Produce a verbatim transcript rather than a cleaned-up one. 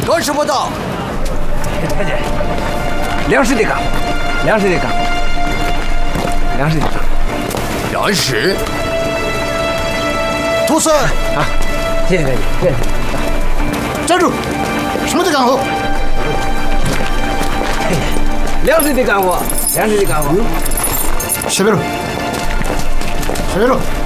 何时报到？ 太监，粮食得干，粮食得干，粮食得干。 粮食。 徒孙啊，谢谢太监，谢谢。 站住！什么得干活？ 粮食得干活，粮食得干活。 下边路，下边路。